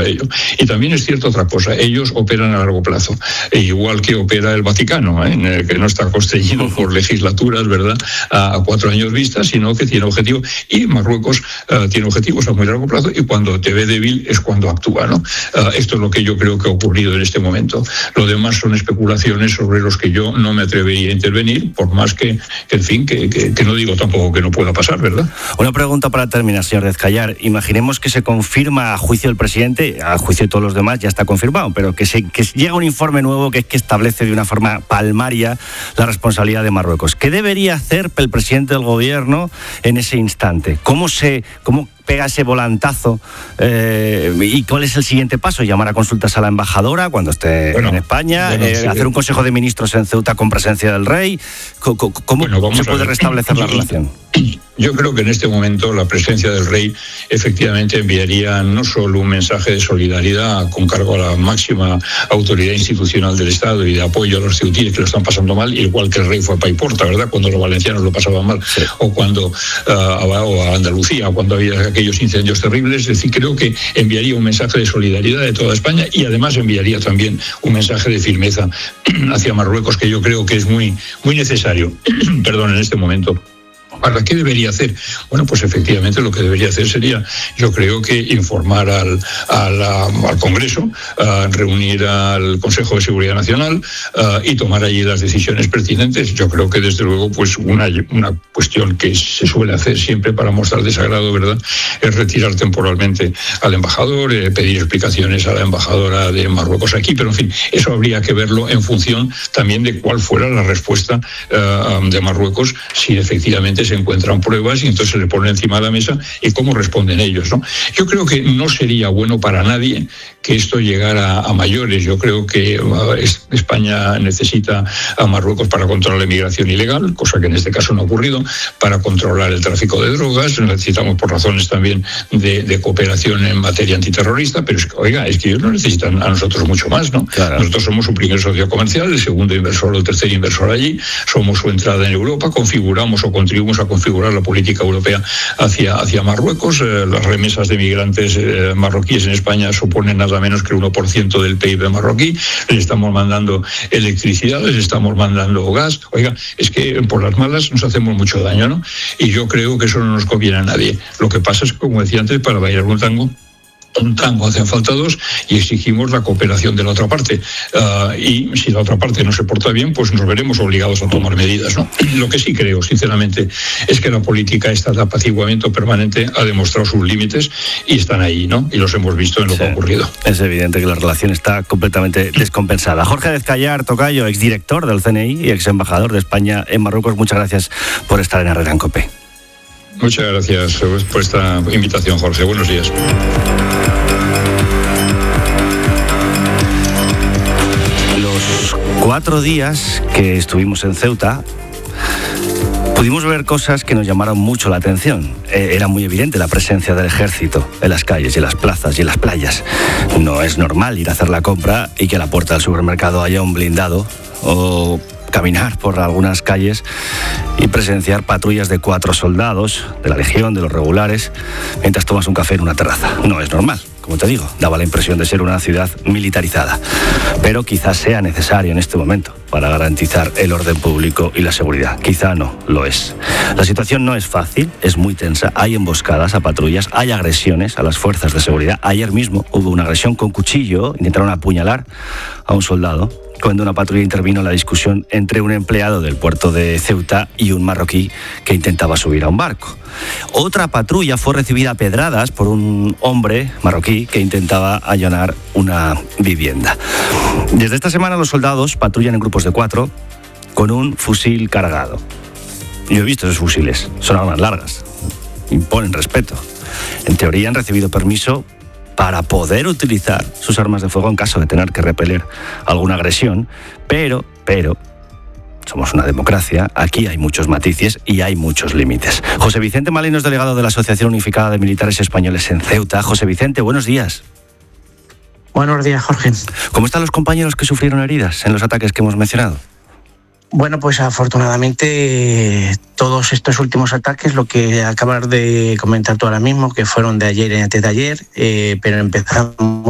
ello. Y también es cierto otra cosa, ellos operan a largo plazo, igual que opera el Vaticano, que no está constreñido por legislaturas, ¿verdad?, a 4 años vista, sino que tiene objetivo. Y Marruecos tiene objetivos a muy largo plazo, y cuando te ve débil es cuando actúa, ¿no? Esto es lo que yo creo que ha ocurrido en este momento. Lo demás son especulaciones sobre los que yo no me atrevería a intervenir, por más que en fin, que no digo tampoco que no pueda pasar, ¿verdad? Una pregunta para terminar, señor Dezkayar. Imaginemos que se confirma a juicio del presidente, a juicio de todos los demás ya está confirmado, pero que llega un informe nuevo que establece de una forma palmaria la responsabilidad de Marruecos. ¿Qué debería hacer el presidente del gobierno en ese instante? ¿Cómo pega ese volantazo? ¿Y cuál es el siguiente paso? ¿Llamar a consultas a la embajadora cuando esté en España? ¿Hacer un consejo de ministros en Ceuta con presencia del rey? ¿Cómo se puede restablecer la relación? Yo creo que en este momento la presencia del rey efectivamente enviaría no solo un mensaje de solidaridad con cargo a la máxima autoridad institucional del Estado y de apoyo a los ceutíes que lo están pasando mal, igual que el rey fue a Paiporta, ¿verdad?, cuando los valencianos lo pasaban mal, sí. o a Andalucía, cuando había aquellos incendios terribles. Es decir, creo que enviaría un mensaje de solidaridad de toda España, y además enviaría también un mensaje de firmeza hacia Marruecos, que yo creo que es muy, muy necesario en este momento. ¿Para qué debería hacer? Bueno, pues efectivamente lo que debería hacer sería, yo creo que informar al Congreso, reunir al Consejo de Seguridad Nacional y tomar allí las decisiones pertinentes. Yo creo que desde luego pues una cuestión que se suele hacer siempre para mostrar desagrado, ¿verdad?, es retirar temporalmente al embajador, pedir explicaciones a la embajadora de Marruecos aquí, pero en fin, eso habría que verlo en función también de cuál fuera la respuesta de Marruecos, si efectivamente se encuentran pruebas y entonces se le pone encima de la mesa y cómo responden ellos, ¿no? Yo creo que no sería bueno para nadie que esto llegara a mayores. Yo creo que España necesita a Marruecos para controlar la inmigración ilegal, cosa que en este caso no ha ocurrido, para controlar el tráfico de drogas. Necesitamos por razones también de cooperación en materia antiterrorista, pero es que ellos no necesitan a nosotros mucho más, ¿no? Claro. Nosotros somos su primer socio comercial, el segundo inversor o el tercer inversor allí, somos su entrada en Europa, configuramos o contribuimos a configurar la política europea hacia Marruecos. Las remesas de migrantes marroquíes en España suponen nada menos que el 1% del PIB marroquí. Les estamos mandando electricidad, les estamos mandando gas. Oiga, es que por las malas nos hacemos mucho daño, ¿no? Y yo creo que eso no nos conviene a nadie. Lo que pasa es que, como decía antes, para bailar un tango hacen falta dos, y exigimos la cooperación de la otra parte. Y si la otra parte no se porta bien, pues nos veremos obligados a tomar medidas, ¿no? Lo que sí creo, sinceramente, es que la política esta de apaciguamiento permanente ha demostrado sus límites y están ahí, ¿no? Y los hemos visto en lo que ha ocurrido. Es evidente que la relación está completamente descompensada. Jorge Dezkayar, tocayo, exdirector del CNI y ex embajador de España en Marruecos, muchas gracias por estar en Herrera en COPE. Muchas gracias por esta invitación, Jorge. Buenos días. Los 4 días que estuvimos en Ceuta, pudimos ver cosas que nos llamaron mucho la atención. Era muy evidente la presencia del ejército en las calles y en las plazas y en las playas. No es normal ir a hacer la compra y que a la puerta del supermercado haya un blindado, o caminar por algunas calles y presenciar patrullas de 4 soldados de la Legión, de los regulares, mientras tomas un café en una terraza. No es normal, como te digo, daba la impresión de ser una ciudad militarizada. Pero quizás sea necesario en este momento para garantizar el orden público y la seguridad. Quizá no lo es. La situación no es fácil, es muy tensa. Hay emboscadas a patrullas, hay agresiones a las fuerzas de seguridad. Ayer mismo hubo una agresión con cuchillo, intentaron apuñalar a un soldado cuando una patrulla intervino en la discusión entre un empleado del puerto de Ceuta y un marroquí que intentaba subir a un barco. Otra patrulla fue recibida a pedradas por un hombre marroquí que intentaba allanar una vivienda. Desde esta semana los soldados patrullan en grupos de 4 con un fusil cargado. Yo he visto esos fusiles, son armas largas, imponen respeto. En teoría han recibido permiso para poder utilizar sus armas de fuego en caso de tener que repeler alguna agresión, pero somos una democracia, aquí hay muchos matices y hay muchos límites. José Vicente Maleno es delegado de la Asociación Unificada de Militares Españoles en Ceuta. José Vicente, buenos días. Buenos días, Jorge. ¿Cómo están los compañeros que sufrieron heridas en los ataques que hemos mencionado? Bueno, pues afortunadamente todos estos últimos ataques, lo que acabas de comentar tú ahora mismo, que fueron de ayer y antes de ayer, pero empezamos